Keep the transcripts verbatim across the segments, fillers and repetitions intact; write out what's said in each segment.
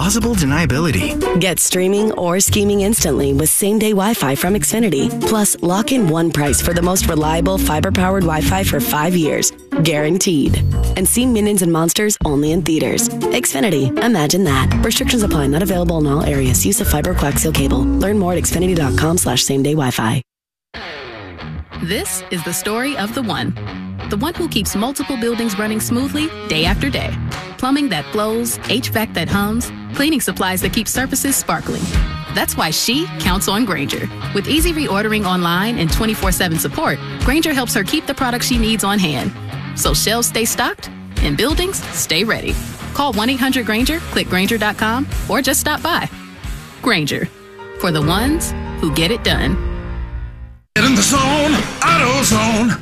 plausible deniability. Get streaming or scheming instantly with same-day Wi-Fi from Xfinity. Plus, lock in one price for the most reliable fiber-powered Wi-Fi for five years. Guaranteed. And see Minions and Monsters only in theaters. Xfinity. Imagine that. Restrictions apply. Not available in all areas. Use of fiber coaxial cable. Learn more at xfinity.com slash same-day Wi-Fi. This is the story of the one. The one who keeps multiple buildings running smoothly day after day. Plumbing that flows, H V A C that hums, cleaning supplies that keep surfaces sparkling. That's why she counts on Grainger. With easy reordering online and twenty-four seven support, Grainger helps her keep the products she needs on hand. So shelves stay stocked and buildings stay ready. Call one eight hundred Grainger, click Grainger dot com, or just stop by. Grainger, for the ones who get it done. Get in the zone, AutoZone.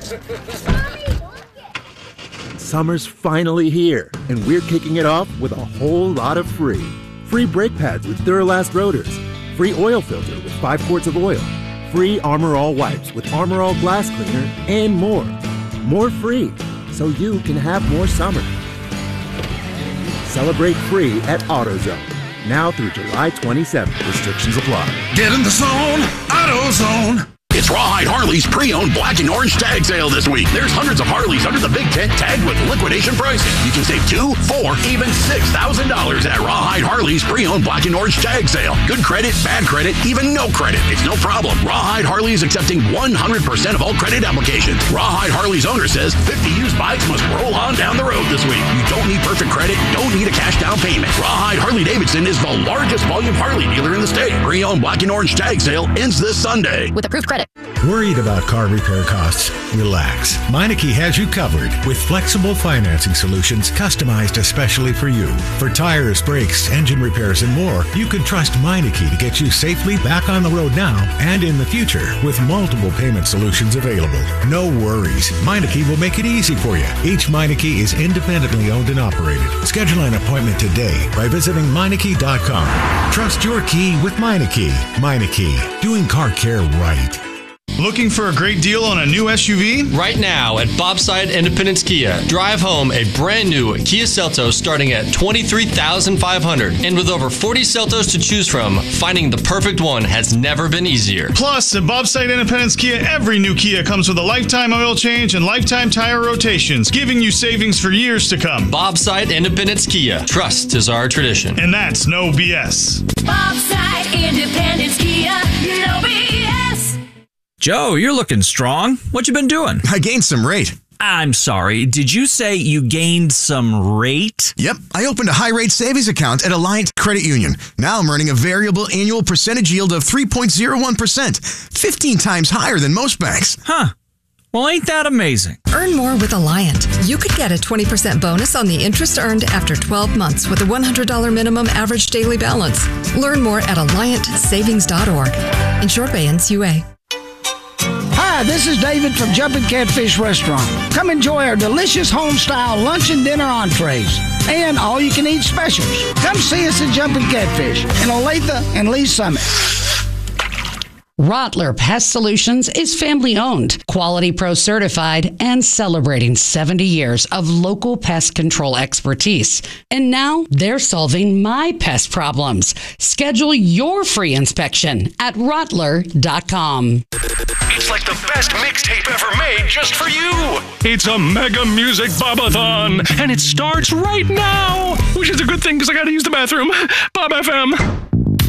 Summer's finally here, and we're kicking it off with a whole lot of free. Free brake pads with Duralast rotors. Free oil filter with five quarts of oil. Free Armor All wipes with Armor All glass cleaner, and more. More free, so you can have more summer. Celebrate free at AutoZone. Now through July twenty-seventh. Restrictions apply. Get in the zone, AutoZone. It's Rawhide Harley's pre-owned black and orange tag sale this week. There's hundreds of Harleys under the big tent tagged with liquidation pricing. You can save two, four, even six thousand dollars at Rawhide Harley's pre-owned black and orange tag sale. Good credit, bad credit, even no credit. It's no problem. Rawhide Harley is accepting one hundred percent of all credit applications. Rawhide Harley's owner says fifty used bikes must roll on down the road this week. You don't need perfect credit, don't need a cash down payment. Rawhide Harley Davidson is the largest volume Harley dealer in the state. Pre-owned black and orange tag sale ends this Sunday. With approved credit. Worried about car repair costs? Relax. Meineke has you covered with flexible financing solutions customized especially for you. For tires, brakes, engine repairs, and more, you can trust Meineke to get you safely back on the road now and in the future with multiple payment solutions available. No worries. Meineke will make it easy for you. Each Meineke is independently owned and operated. Schedule an appointment today by visiting Meineke dot com. Trust your key with Meineke. Meineke, doing car care right. Looking for a great deal on a new S U V? Right now at Bobside Independence Kia. Drive home a brand new Kia Seltos starting at twenty-three thousand five hundred dollars. And with over forty Seltos to choose from, finding the perfect one has never been easier. Plus, at Bobside Independence Kia, every new Kia comes with a lifetime oil change and lifetime tire rotations, giving you savings for years to come. Bobside Independence Kia. Trust is our tradition. And that's no B S. Bobside Independence Kia. No B S. Joe, you're looking strong. What you been doing? I gained some rate. I'm sorry. Did you say you gained some rate? Yep. I opened a high-rate savings account at Alliant Credit Union. Now I'm earning a variable annual percentage yield of three point zero one percent, fifteen times higher than most banks. Huh. Well, ain't that amazing? Earn more with Alliant. You could get a twenty percent bonus on the interest earned after twelve months with a one hundred dollars minimum average daily balance. Learn more at alliant savings dot org. Insured by N C U A. Hi, this is David from Jumpin' Catfish Restaurant. Come enjoy our delicious home-style lunch and dinner entrees and all-you-can-eat specials. Come see us at Jumpin' Catfish in Olathe and Lee Summit. Rottler Pest Solutions is family-owned, Quality Pro certified, and celebrating seventy years of local pest control expertise. And now they're solving my pest problems. Schedule your free inspection at rottler dot com. It's like the best mixtape ever made just for you. It's a mega music bobathon, and it starts right now, which is a good thing because I got to use the bathroom. Bob F M.